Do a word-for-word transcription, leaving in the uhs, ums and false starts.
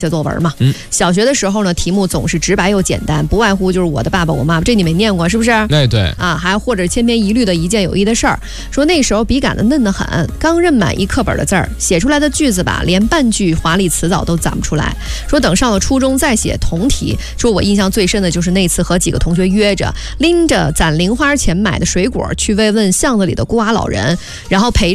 写作文嘛， 嗯， 小学的时候呢，题目总是直白又简单，不外乎就是我的爸爸我妈妈，这你没念过是不是？ 哎对啊，还或者千篇一律的一件有意的事儿。说那时候笔杆子嫩得很，刚认满一课本的字儿，写出来的句子吧，连半句华丽辞藻都攒不出来。说等上了初中再写同题，说我印象最深的就是那次和几个同学约着，拎着攒零花钱买的水果去慰问巷子里的孤寡老人，然后陪